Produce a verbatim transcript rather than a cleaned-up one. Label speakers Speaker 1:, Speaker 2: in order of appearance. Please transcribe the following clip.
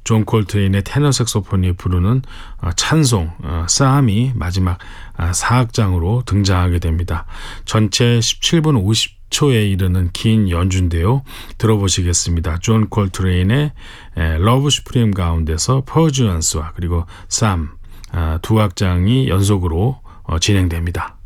Speaker 1: 존 콜트레인의 테너 색소폰이 부르는 찬송 쌈이 마지막 사 악장으로 등장하게 됩니다. 전체 십칠 분 오십 초에 이르는 긴 연주인데요. 들어보시겠습니다. 존 콜트레인의 러브 슈프림 가운데서 퍼주언스와 그리고 쌈 두 악장이 연속으로 진행됩니다.